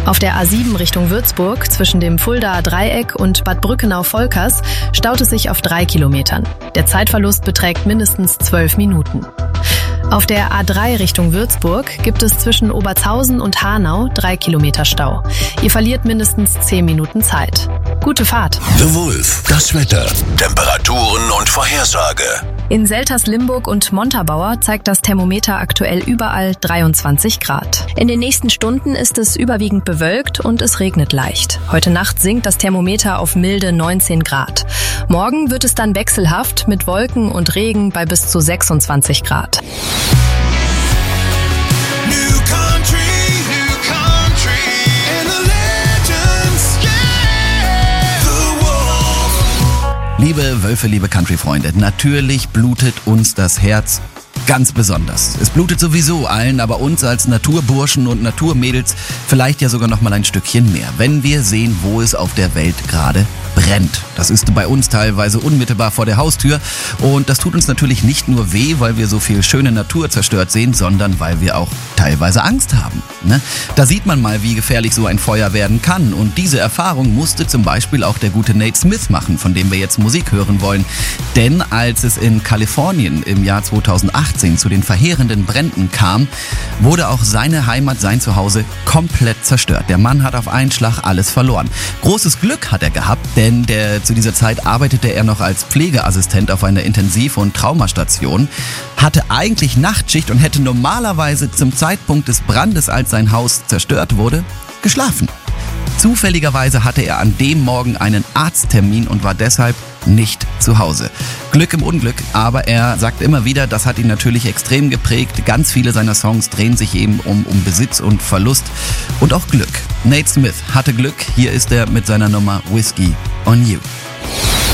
Auf der A7 Richtung Würzburg zwischen dem Fuldaer Dreieck und Bad Brückenau-Volkers staut es sich auf 3 Kilometern. Der Zeitverlust beträgt mindestens 12 Minuten. Auf der A3 Richtung Würzburg gibt es zwischen Obertshausen und Hanau 3 Kilometer Stau. Ihr verliert mindestens 10 Minuten Zeit. Gute Fahrt. The Wolf, das Wetter, Temperaturen und Vorhersage. In Selters-Limburg und Montabaur zeigt das Thermometer aktuell überall 23 Grad. In den nächsten Stunden ist es überwiegend bewölkt und es regnet leicht. Heute Nacht sinkt das Thermometer auf milde 19 Grad. Morgen wird es dann wechselhaft mit Wolken und Regen bei bis zu 26 Grad. Liebe Wölfe, liebe Country-Freunde, natürlich blutet uns das Herz ganz besonders. Es blutet sowieso allen, aber uns als Naturburschen und Naturmädels vielleicht ja sogar noch mal ein Stückchen mehr, wenn wir sehen, wo es auf der Welt gerade brennt. Das ist bei uns teilweise unmittelbar vor der Haustür und das tut uns natürlich nicht nur weh, weil wir so viel schöne Natur zerstört sehen, sondern weil wir auch teilweise Angst haben. Ne? Da sieht man mal, wie gefährlich so ein Feuer werden kann und diese Erfahrung musste zum Beispiel auch der gute Nate Smith machen, von dem wir jetzt Musik hören wollen. Denn als es in Kalifornien im Jahr 2018 zu den verheerenden Bränden kam, wurde auch seine Heimat, sein Zuhause komplett zerstört. Der Mann hat auf einen Schlag alles verloren. Großes Glück hat er gehabt, denn zu dieser Zeit arbeitete er noch als Pflegeassistent auf einer Intensiv- und Traumastation, hatte eigentlich Nachtschicht und hätte normalerweise zum Zeitpunkt des Brandes, als sein Haus zerstört wurde, geschlafen. Zufälligerweise hatte er an dem Morgen einen Arzttermin und war deshalb nicht zu Hause. Glück im Unglück, aber er sagt immer wieder, das hat ihn natürlich extrem geprägt. Ganz viele seiner Songs drehen sich eben um Besitz und Verlust und auch Glück. Nate Smith hatte Glück, hier ist er mit seiner Nummer Whiskey on You.